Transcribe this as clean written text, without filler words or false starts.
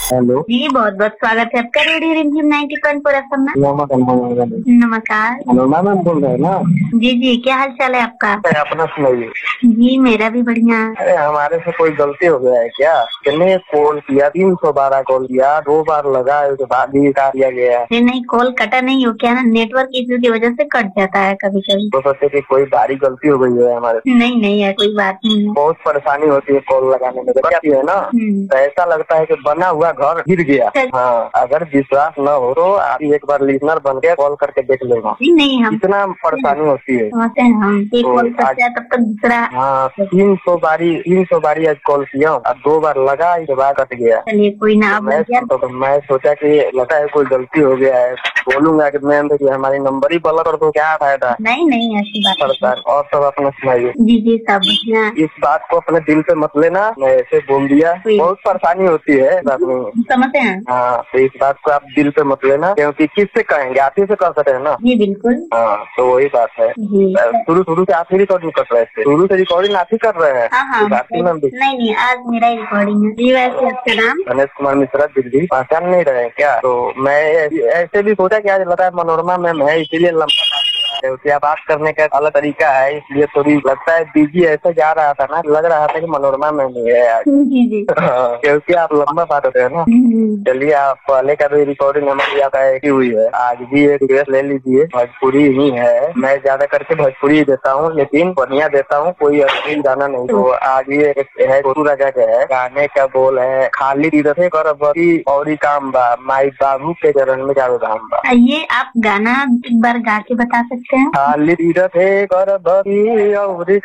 Hello जी बहुत बहुत स्वागत है आपका रेडियो रिमझिम 90.4 एफएम में। नमस्कार। मनोरमा मैम बोल रहे हैं ना? जी जी, क्या हाल चाल है आपका? अपना सुनाइए। जी मेरा भी बढ़िया। अरे हमारे से कोई गलती हो गया है क्या? कितने कॉल किया, 312 कॉल किया, 2 बार लगा, उसके बाद भी काट दिया गया। नहीं कॉल कटा नहीं हो, क्या ना नेटवर्क इश्यू की वजह से कट जाता है कभी कभी। तो सोचे कि कोई भारी गलती हो गई है हमारे से। नहीं नहीं है, कोई बात नहीं है। बहुत परेशानी होती है कॉल लगाने में, क्या है ना, तो ऐसा लगता है कि बना हुआ घर गिर गया। हाँ, अगर विश्वास न हो तो आप एक बार लिसनर बन के कॉल करके देख लेना। नहीं हम इतना परेशानी होती है। समझते हैं हम, एक कॉल करते हैं तब तक दूसरा। हाँ, 300 बारी आज कॉल किया, अब 2 बार लगा, इसके बाद कट गया। चलिए कोई ना। अब मैं सोचा कि लगता है कोई गलती हो गया है, बोलूंगा कि मैम कि हमारी नंबर ही गलत कर दो, क्या फायदा? नहीं नहीं ऐसी बात परेशान। और सब अपना सुनाइए। जी जी सब बढ़िया। इस बात को अपने दिल पे मत लेना, मैं ऐसे बोल दिया, बहुत परेशानी होती है बात में। समझते हैं। हाँ, तो इस बात को आप दिल पे मत लेना, क्योंकि किससे कहेंगे, आप ही से कर सकते हैं ना। जी बिल्कुल। हाँ, तो वही बात है। शुरू से आप ही रिकॉर्डिंग कर रहे थे, शुरू से रिकॉर्डिंग आप ही कर रहे हैं। हाँ नहीं आज मेरा रिकॉर्डिंग है जी। वैसे आपका नाम? गणेश कुमार मिश्रा, दिल्ली। पहचान नहीं रहे क्या? तो मैं ऐसे भी सोचा कि आज लगा है मनोरमा मैम है, इसीलिए लंबा क्या बात करने का अलग तरीका है, इसलिए थोड़ी लगता है बिजी ऐसा जा रहा था ना, लग रहा था कि मनोरमा मैम ही है आज। जी जी। क्योंकि आप लंबा बात होते हैं ना। चलिए, आप पहले का भी रिकॉर्डिंग हमारी आता है की हुई है, आज भी एक रिक्वेस्ट ले लीजिए। भोजपुरी ही है, मैं ज्यादा करके भोजपुरी ही देता हूँ, लेकिन बढ़िया देता हूँ, कोई अश्लील गाना नहीं। तो आज भी एक है, छोटू राजा का है, गाने का बोल है, खाली तीरथ करबती और काम बा, माई बाबू के चरण में जावे धाम बा। ये आप गाना एक बार गा के बता सकते हैं? खाली तीरथ करबती और